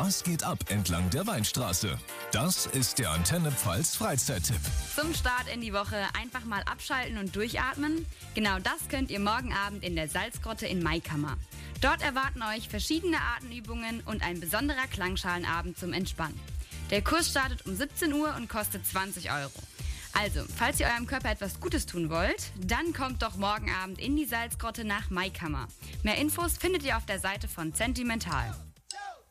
Was geht ab entlang der Weinstraße? Das ist der Antenne Pfalz Freizeittipp. Zum Start in die Woche einfach mal abschalten und durchatmen. Genau das könnt ihr morgen Abend in der Salzgrotte in Maikammer. Dort erwarten euch verschiedene Atemübungen und ein besonderer Klangschalenabend zum Entspannen. Der Kurs startet um 17 Uhr und kostet 20 €. Also, falls ihr eurem Körper etwas Gutes tun wollt, dann kommt doch morgen Abend in die Salzgrotte nach Maikammer. Mehr Infos findet ihr auf der Seite von Sentimental.